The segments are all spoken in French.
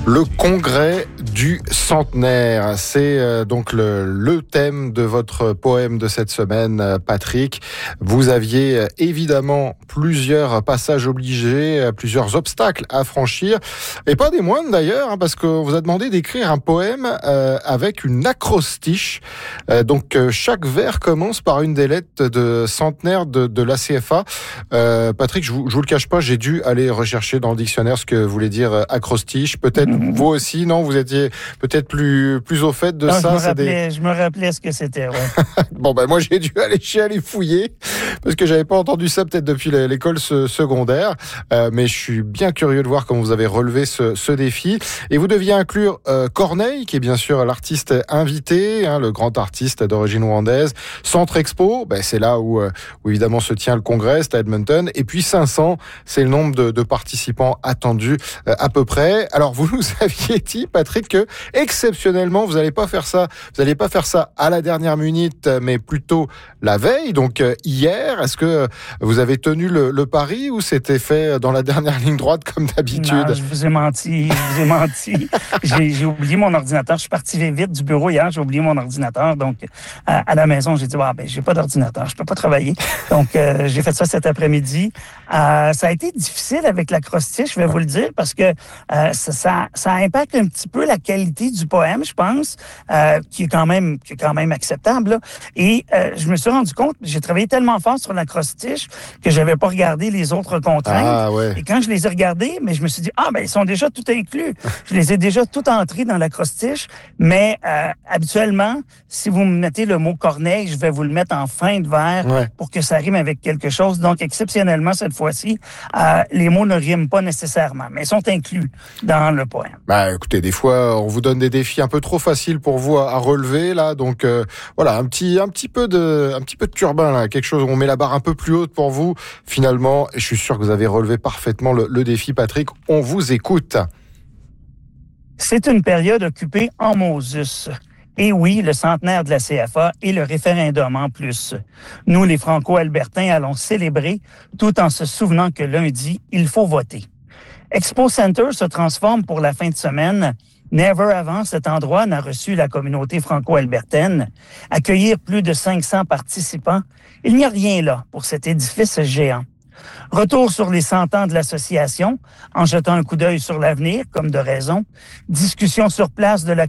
Le congrès du centenaire, c'est donc le thème de votre poème de cette semaine, Patrick. Vous aviez évidemment plusieurs passages obligés, plusieurs obstacles à franchir, et pas des moindres d'ailleurs, parce qu'on vous a demandé d'écrire un poème avec une acrostiche. Donc chaque vers commence par une des lettres de centenaire de la CFA. Patrick, je vous le cache pas, j'ai dû aller rechercher dans le dictionnaire ce que voulait dire acrostiche. Peut-être vous aussi, non? Vous étiez peut-être plus au fait de ça. Je me rappelais ce que c'était, ouais. Bon, moi, j'ai dû aller fouiller, parce que j'avais pas entendu ça peut-être depuis l'école secondaire. Mais je suis bien curieux de voir comment vous avez relevé ce défi. Et vous deviez inclure Corneille, qui est bien sûr l'artiste invité, le grand artiste d'origine rwandaise. Centre Expo, c'est là où évidemment se tient le congrès, c'est à Edmonton. Et puis 500, c'est le nombre de participants attendus à peu près. Alors, vous nous aviez dit, Patrick, que exceptionnellement, vous n'allez pas faire ça à la dernière minute, mais plutôt la veille, donc hier. Est-ce que vous avez tenu le pari ou c'était fait dans la dernière ligne droite comme d'habitude? Non, je vous ai menti. J'ai oublié mon ordinateur. Je suis parti vite du bureau hier, j'ai oublié mon ordinateur. Donc, à la maison, j'ai dit, j'ai pas d'ordinateur, je peux pas travailler. Donc, j'ai fait ça cet après-midi. Ça a été difficile avec l'acrostiche, je vais vous le dire, parce que ça impacte un petit peu la qualité du poème, je pense, qui est quand même acceptable, là. Et je me suis rendu compte, j'ai travaillé tellement fort sur l'acrostiche que j'avais pas regardé les autres contraintes. Ah, ouais. Et quand je les ai regardés, mais je me suis dit, ils sont déjà tout inclus. Je les ai déjà tout entrés dans l'acrostiche, mais habituellement, si vous me mettez le mot Corneille, je vais vous le mettre en fin de vers pour que ça rime avec quelque chose. Donc, exceptionnellement, cette fois-ci, les mots ne riment pas nécessairement, mais sont inclus dans le poème. Écoutez, des fois, on vous donne des défis un peu trop faciles pour vous à relever, là. Donc, voilà, un petit peu de turbin, là. Quelque chose où on met la barre un peu plus haute pour vous. Finalement, je suis sûr que vous avez relevé parfaitement le défi, Patrick. On vous écoute. C'est une période occupée en Moses. Et oui, le centenaire de la CFA et le référendum en plus. Nous, les Franco-Albertains, allons célébrer tout en se souvenant que lundi, il faut voter. Expo Center se transforme pour la fin de semaine. Never avant, cet endroit n'a reçu la communauté franco-albertaine. Accueillir plus de 500 participants, il n'y a rien là pour cet édifice géant. Retour sur les 100 ans de l'association, en jetant un coup d'œil sur l'avenir, comme de raison. Discussion sur la place de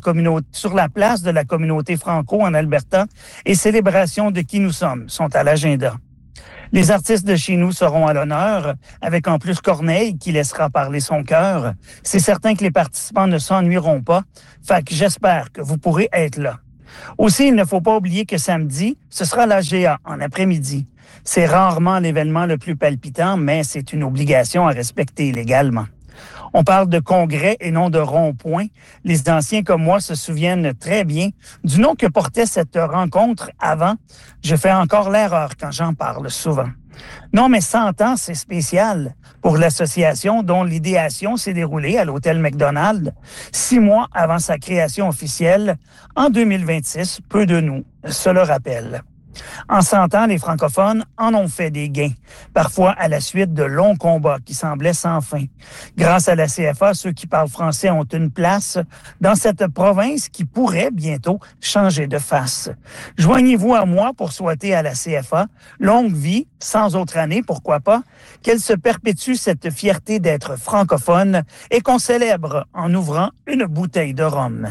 la communauté franco en Alberta et célébration de qui nous sommes sont à l'agenda. Les artistes de chez nous seront à l'honneur, avec en plus Corneille qui laissera parler son cœur. C'est certain que les participants ne s'ennuieront pas, fait que j'espère que vous pourrez être là. Aussi, il ne faut pas oublier que samedi, ce sera la GA en après-midi. C'est rarement l'événement le plus palpitant, mais c'est une obligation à respecter légalement. On parle de congrès et non de rond-point. Les anciens comme moi se souviennent très bien du nom que portait cette rencontre avant. Je fais encore l'erreur quand j'en parle souvent. Non, mais 100 ans, c'est spécial pour l'association dont l'idéation s'est déroulée à l'hôtel McDonald 6 mois avant sa création officielle en 2026. Peu de nous se le rappellent. En 100 ans, les francophones en ont fait des gains, parfois à la suite de longs combats qui semblaient sans fin. Grâce à la CFA, ceux qui parlent français ont une place dans cette province qui pourrait bientôt changer de face. Joignez-vous à moi pour souhaiter à la CFA longue vie, sans autre année, pourquoi pas, qu'elle se perpétue cette fierté d'être francophone et qu'on célèbre en ouvrant une bouteille de rhum.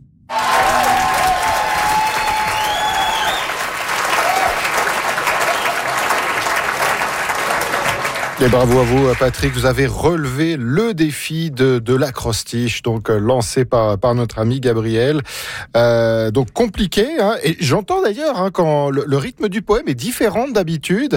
Et bravo à vous, Patrick. Vous avez relevé le défi de l'acrostiche, donc lancé par notre ami Gabriel. Donc compliqué, et j'entends d'ailleurs quand le rythme du poème est différent d'habitude.